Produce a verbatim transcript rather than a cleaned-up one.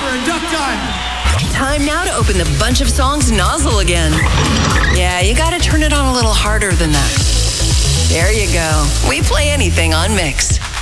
for Duck Time. Time now to open the bunch of songs nozzle again. Yeah, you gotta turn it on a little harder than that. There you go. We play anything on Mix.